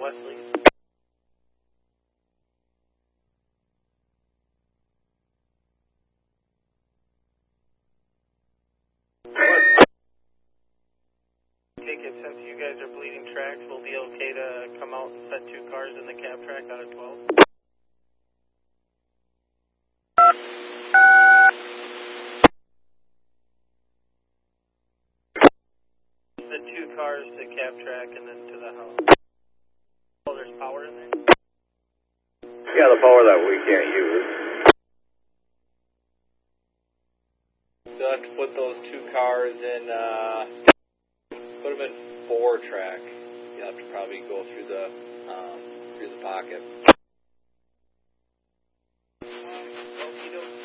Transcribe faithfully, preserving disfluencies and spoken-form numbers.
Wesley. Ticket, since you guys are bleeding tracks, will be okay to come out and set two cars in the cab track out of twelve? The two cars to cab track and then to the house. Oh, there's power in there? Yeah, the power that we can't use. You'll have to put those two cars in, uh, put them in four track. You'll have to probably go through the, um, through the pocket.